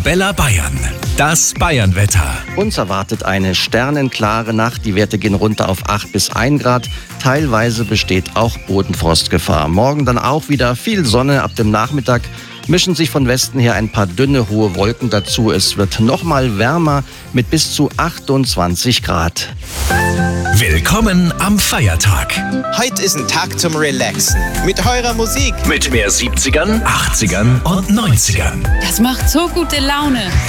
Arabella Bayern. Das Bayernwetter. Uns erwartet eine sternenklare Nacht. Die Werte gehen runter auf 8 bis 1 Grad. Teilweise besteht auch Bodenfrostgefahr. Morgen dann auch wieder viel Sonne. Ab dem Nachmittag mischen sich von Westen her ein paar dünne, hohe Wolken dazu. Es wird nochmal wärmer mit bis zu 28 Grad. Willkommen am Feiertag. Heute ist ein Tag zum Relaxen. Mit eurer Musik. Mit mehr 70ern, 80ern und 90ern. Das macht so gute Laune.